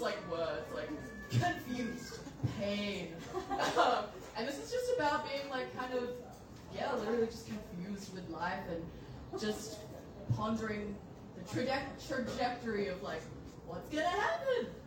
just like words, like confused, pain. And this is just about being like kind of, literally just confused with life and just pondering the trajectory of like, what's gonna happen?